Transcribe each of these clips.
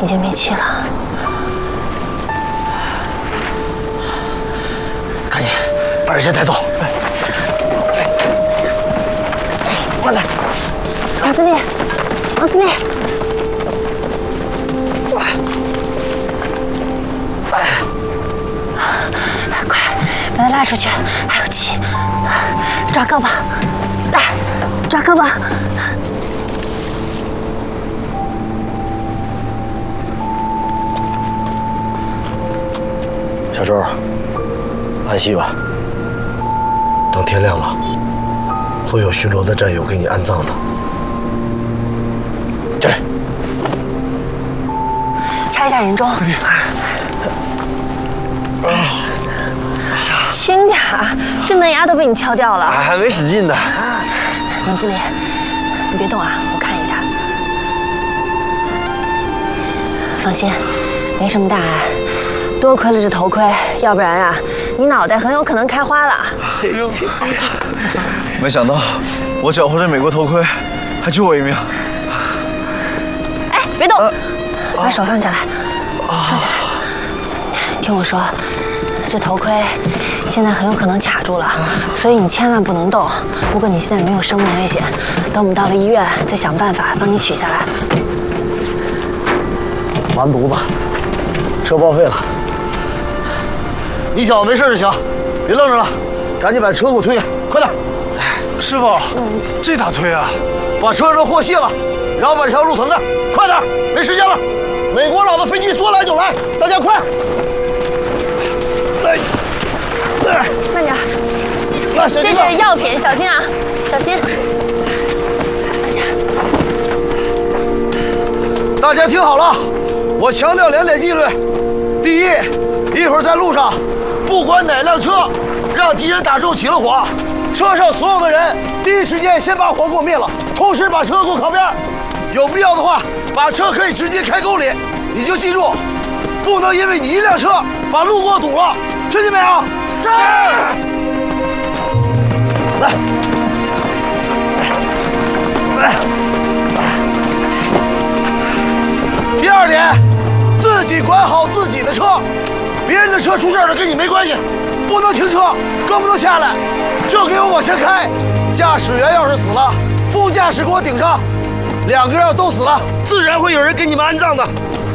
已经没气了。 赶紧把人先带走。慢点。 往这里，往这里。快，把他拉出去，还有气。抓胳膊，来，抓胳膊。 小周，安息吧。等天亮了，会有巡逻的战友给你安葬的。进来。 掐一下人中。轻点儿，这门牙都被你敲掉了。 还没使劲呢。 王经理，你别动啊，我看一下。放心，没什么大碍。多亏了这头盔，要不然啊，你脑袋很有可能开花了。 哎呦，没想到我缴获这美国头盔，还救我一命。 哎，别动，把手放下来，放下来。听我说，这头盔现在很有可能卡住了，所以你千万不能动。不过你现在没有生命危险，等我们到了医院再想办法帮你取下来。 完犊子，车报废了。你小子没事就行，别愣着了，赶紧把车给我推开，快点！ 师傅，这咋推啊？ 把车上的货卸了，然后把这条路腾开，快点，没时间了。美国佬的飞机说来就来，大家快！ 慢点。 小心！ 这是药品，小心啊，小心！ 大家听好了，我强调2点纪律：第一，一会儿在路上，不管哪辆车让敌人打中起了火，车上所有的人第一时间先把火给我灭了，同时把车给我靠边。有必要的话，把车可以直接开沟里。你就记住，不能因为你一辆车把路给我堵了，听见没有？是。来。第二点，自己管好自己的车，别人的车出事了跟你没关系，不能停车，更不能下来，就给我往前开。驾驶员要是死了，副驾驶给我顶上，2个人要都死了，自然会有人给你们安葬的。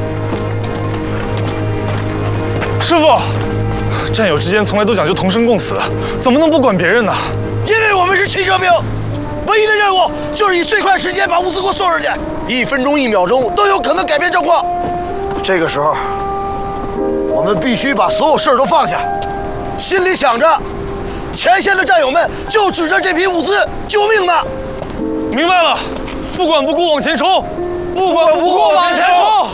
师傅，战友之间从来都讲究同生共死，怎么能不管别人呢？ 因为我们是汽车兵，唯一的任务就是以最快时间把物资给我送上去，1分钟1秒钟都有可能改变状况。这个时候，我们必须把所有事儿都放下，心里想着，前线的战友们就指着这批物资救命呢。 明白了，不管不顾往前冲，不管不顾往前冲。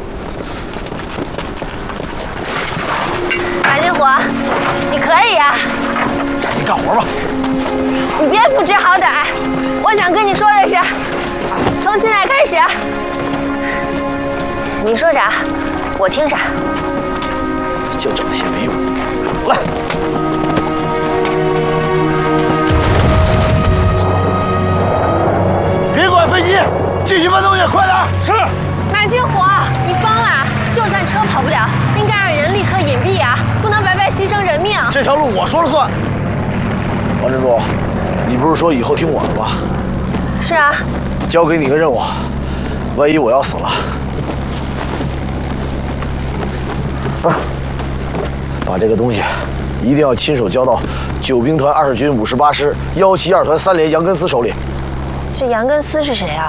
马金虎，你可以呀！ 赶紧干活吧。 你别不知好歹。我想跟你说的是，从现在开始，你说啥，我听啥。 就整这些没用。来。别管飞机，继续搬东西，快点！ 是。 马金虎，你疯了！就算车跑不了，应该让人立刻隐蔽啊，不能白白牺牲人命。 这条路我说了算。王珍珠，你不是说以后听我的吗？ 是啊。 交给你个任务，万一我要死了，把这个东西一定要亲手交到9兵团20军58师172团3连杨根思手里。 这杨根思是谁啊？